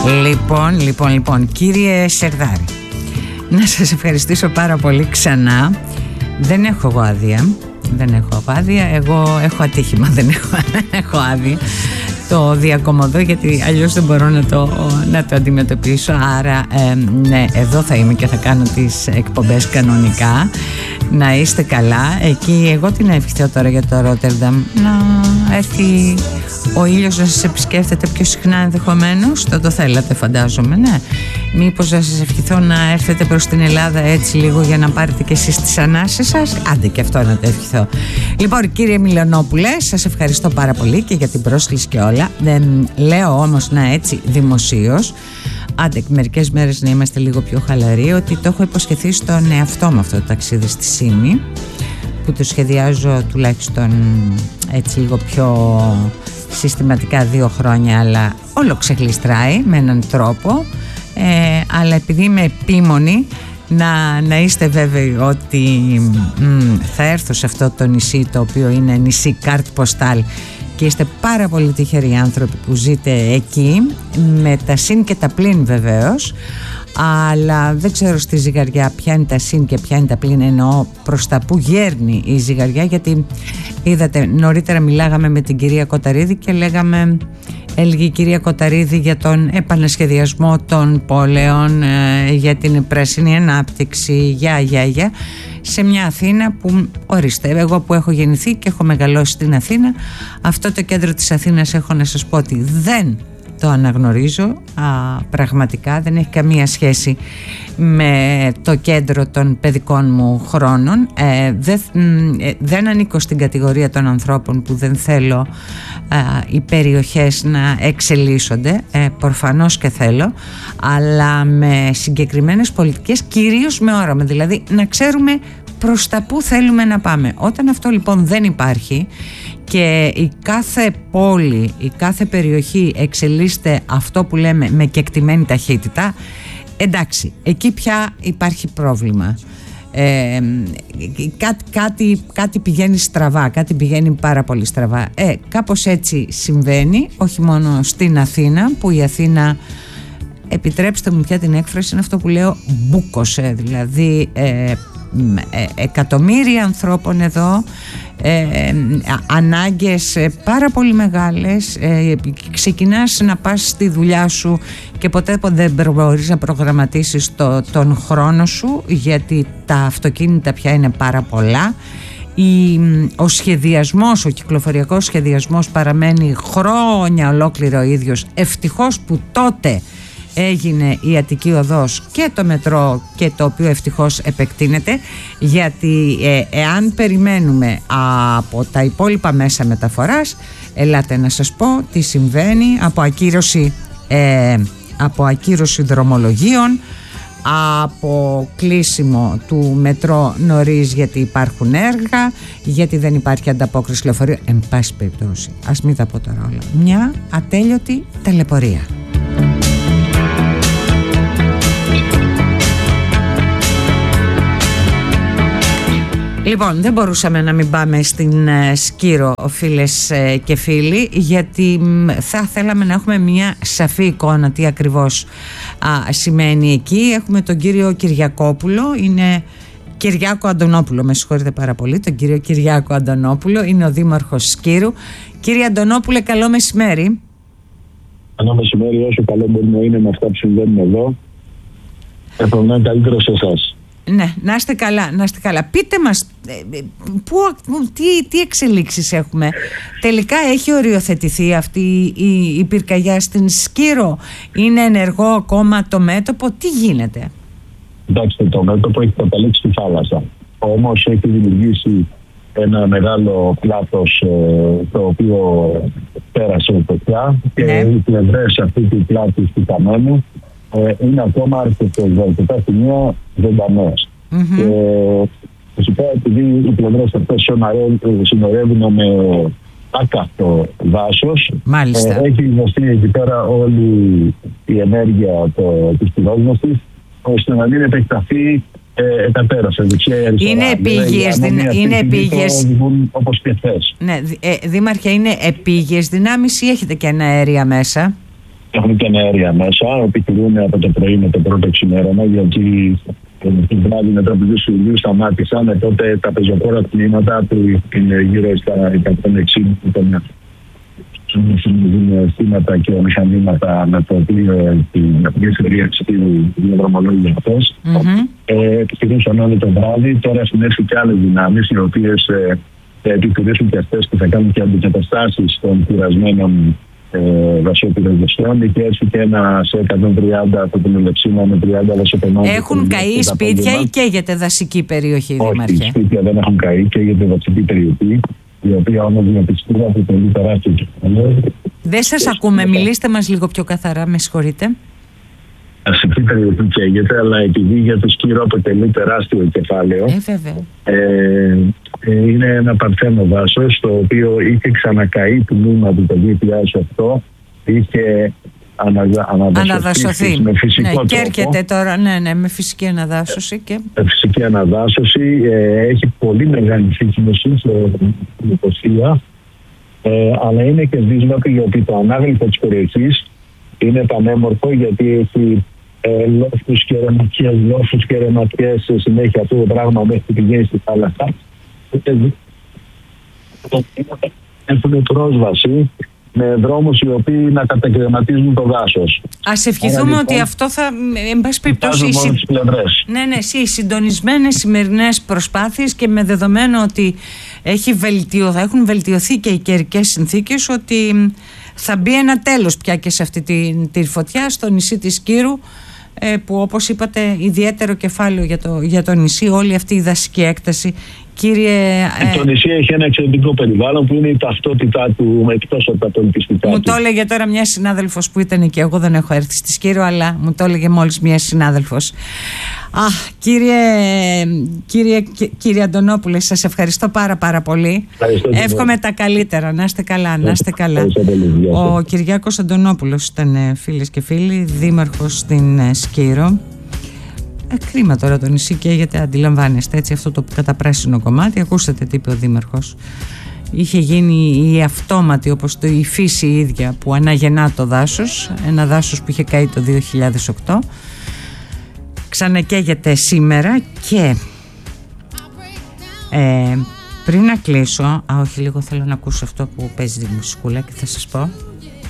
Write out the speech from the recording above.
Λοιπόν, κύριε Σερδάρη, να σας ευχαριστήσω πάρα πολύ ξανά. Δεν έχω εγώ άδεια. Εγώ έχω ατύχημα, δεν έχω άδεια. Το διακομωδώ γιατί αλλιώς δεν μπορώ να το αντιμετωπίσω. Άρα ναι, εδώ θα είμαι και θα κάνω τις εκπομπές κανονικά. Να είστε καλά. Εκεί εγώ τι να ευχηθώ τώρα για το Ρότερνταμ? Να έρθει ο ήλιος να σας επισκέφτεται πιο συχνά ενδεχομένως. Θα το θέλατε, φαντάζομαι, ναι. Μήπως να σας ευχηθώ να έρθετε προς την Ελλάδα έτσι λίγο για να πάρετε και εσείς τις ανάσες σας? Άντε και αυτό να το ευχηθώ. Λοιπόν, κύριε Μιλονόπουλε, σας ευχαριστώ πάρα πολύ και για την πρόσκληση και όλα. Λέω όμως έτσι δημοσίως, άντε μερικές μέρες να είμαστε λίγο πιο χαλαροί, ότι το έχω υποσχεθεί στον εαυτό μου αυτό το ταξίδι στη Σύμη, που το σχεδιάζω τουλάχιστον έτσι λίγο πιο συστηματικά 2 χρόνια, αλλά όλο ξεγλιστράει με έναν τρόπο, αλλά επειδή είμαι επίμονη, να είστε βέβαιοι ότι θα έρθω σε αυτό το νησί, το οποίο είναι νησί κάρτ ποστάλ, και είστε πάρα πολύ τυχεροί άνθρωποι που ζείτε εκεί, με τα συν και τα πλην βεβαίως, αλλά δεν ξέρω στη ζυγαριά ποια είναι τα συν και ποια είναι τα πλην, εννοώ προς τα που γέρνει η ζυγαριά, γιατί είδατε νωρίτερα μιλάγαμε με την κυρία Κοταρίδη και έλεγε η κυρία Κοταρίδη για τον επανασχεδιασμό των πόλεων, για την πράσινη ανάπτυξη, για σε μια Αθήνα που, ορίστε, εγώ που έχω γεννηθεί και έχω μεγαλώσει στην Αθήνα, αυτό το κέντρο της Αθήνας έχω να σας πω ότι δεν το αναγνωρίζω, πραγματικά δεν έχει καμία σχέση με το κέντρο των παιδικών μου χρόνων. Δεν ανήκω στην κατηγορία των ανθρώπων που δεν θέλω οι περιοχές να εξελίσσονται, προφανώς και θέλω, αλλά με συγκεκριμένες πολιτικές, κυρίως με όραμα, δηλαδή να ξέρουμε προς τα που θέλουμε να πάμε. Όταν αυτό λοιπόν δεν υπάρχει και η κάθε πόλη, η κάθε περιοχή εξελίσσεται αυτό που λέμε με κεκτημένη ταχύτητα, εντάξει, εκεί πια υπάρχει πρόβλημα. Κάτι πηγαίνει στραβά, κάτι πηγαίνει πάρα πολύ στραβά. Κάπως έτσι συμβαίνει, όχι μόνο στην Αθήνα, που η Αθήνα, επιτρέψτε μου πια την έκφραση, είναι αυτό που λέω, μπούκωσε, δηλαδή εκατομμύρια ανθρώπων εδώ, ανάγκες πάρα πολύ μεγάλες, ξεκινάς να πας στη δουλειά σου και ποτέ δεν μπορείς να προγραμματίσεις τον χρόνο σου, γιατί τα αυτοκίνητα πια είναι πάρα πολλά. Ο σχεδιασμός, ο κυκλοφοριακός σχεδιασμός παραμένει χρόνια ολόκληρο ο ίδιος. Ευτυχώς που τότε έγινε η Αττική Οδός και το μετρό, και το οποίο ευτυχώς επεκτείνεται, γιατί εάν περιμένουμε από τα υπόλοιπα μέσα μεταφοράς, ελάτε να σας πω τι συμβαίνει, από ακύρωση δρομολογίων, από κλείσιμο του μετρό νωρίς γιατί υπάρχουν έργα, γιατί δεν υπάρχει ανταπόκριση λεωφορείου, εν πάση περιπτώσει, ας μην τα πω τώρα όλα, μια ατέλειωτη ταλαιπωρία. Λοιπόν, δεν μπορούσαμε να μην πάμε στην Σκύρο, φίλες και φίλοι, γιατί θα θέλαμε να έχουμε μια σαφή εικόνα τι ακριβώς σημαίνει εκεί. Έχουμε τον κύριο Κυριακόπουλο, είναι Κυριάκο Αντωνόπουλο, με συγχωρείτε πάρα πολύ, τον κύριο Κυριάκο Αντωνόπουλο, είναι ο δήμαρχος Σκύρου. Κύριε Αντωνόπουλε, καλό μεσημέρι. Καλό μεσημέρι, όσο καλό μπορεί να είναι με αυτά που συμβαίνουν εδώ. Εύχομαι καλύτερο σε εσάς. Ναι, να είστε καλά, να είστε καλά. Πείτε μας, τι εξελίξεις έχουμε? Τελικά έχει οριοθετηθεί αυτή η πυρκαγιά στην Σκύρο? Είναι ενεργό ακόμα το μέτωπο? Τι γίνεται? Κοιτάξτε, το μέτωπο έχει καταλήξει στη θάλασσα. Όμως έχει δημιουργήσει ένα μεγάλο πλάτος, το οποίο πέρασε η φωτιά, και οι πλευρές αυτή του πλάτους του καμένου είναι ακόμα αρκετά σημεία ζωντανές. Και φυσικά, επειδή οι πλευρές αυτές συνορεύουν με άκαυτο δάσος, έχει δοθεί εκεί πέρα όλη η ενέργεια της πυρόσβεσης, ώστε να μην επεκταθεί κατέρασε δεξιά ή αριστερά. Είναι επίγειες. Όπως και χθες. Ναι, Δήμαρχε, είναι επίγειες δυνάμεις ή έχετε και ένα αέρια μέσα? έχουν και αέρια μέσα, επιχειρούν από το πρωί με το πρώτο ξημέρωμα, γιατί το βράδυ μετά από 2 Ιουλίου σταμάτησαν. Τότε τα πεζοπόρα τμήματα που είναι γύρω στα 160 αισθήματα και μηχανήματα με το οποίο την εταιρεία του διαδρομολόγου αυτές επιχειρούσαν όλο το βράδυ. Τώρα έχουν έρθει και άλλες δυνάμεις οι οποίες επιχειρήσουν και αυτές και θα κάνουν και αντικαταστάσεις των πειρασμένων δασοπυροσβεστών. Και έτσι και ένα σε 130 από την Ελευσίνα με 30 δασοπενών. Έχουν καεί σπίτια ή καίγεται δασική περιοχή, Δήμαρχε? Όχι, σπίτια δεν έχουν καεί, καίγεται δασική περιοχή, η οποία όμως διαπιστήρα αποτελεί τεράστιο κεφάλαιο. Δεν σας ακούμε, μιλήστε μας λίγο πιο καθαρά, με συγχωρείτε. Δασική περιοχή καίγεται, αλλά επειδή για το Σκύρο αποτελεί τεράστιο κεφάλαιο, είναι ένα παρθένο δάσος, το οποίο είχε ξανακαεί τμήμα του το 2008, είχε αναδασωθεί με φυσικό τρόπο. Και έρχεται τώρα με φυσική αναδάσωση. Με φυσική αναδάσωση έχει πολύ μεγάλη σύγκρουση στην υποσχεία, αλλά είναι και δύσβατο, γιατί το ανάγλυφο της περιοχής είναι πανέμορφο, γιατί έχει λόφους και ρεματιές συνέχεια αυτό το πράγμα μέχρι που πηγαίνει στη θάλασσα. Έχουν πρόσβαση με δρόμους οι οποίοι να κατακαιρματίζουν το δάσος. Ας ευχηθούμε ότι αυτό θα, εν πάση περιπτώσει, οι συντονισμένες σημερινές προσπάθειες και με δεδομένο ότι θα έχουν βελτιωθεί και οι καιρικές συνθήκες, ότι θα μπει ένα τέλος πια και σε αυτή τη φωτιά στο νησί της Σκύρου, που όπως είπατε ιδιαίτερο κεφάλαιο για το νησί, όλη αυτή η δασική έκταση. Κύριε, το νησί έχει ένα εξαιρετικό περιβάλλον που είναι η ταυτότητά του εκτός από τα πολιτιστικά. Μου το έλεγε τώρα μια συνάδελφος που ήταν εκεί. Εγώ δεν έχω έρθει στη Σκύρο, αλλά μου το έλεγε μόλις μια συνάδελφος. Κύριε Αντωνόπουλε, σας ευχαριστώ πάρα πολύ. Εύχομαι τα καλύτερα. Να είστε καλά. Ο Κυριάκος Αντωνόπουλος ήταν, φίλες και φίλοι, δήμαρχος στην Σκύρο. Κρίμα τώρα το νησί, και γιατί αντιλαμβάνεστε έτσι αυτό το καταπράσινο κομμάτι. Ακούσατε τι είπε ο δήμαρχος. Είχε γίνει η αυτόματη, όπως η φύση η ίδια, που αναγεννά το δάσος. Ένα δάσος που είχε καεί το 2008. Ξανακαίγεται σήμερα. Και πριν να κλείσω, όχι, λίγο θέλω να ακούσω αυτό που παίζει τη μουσικούλα και θα σας πω.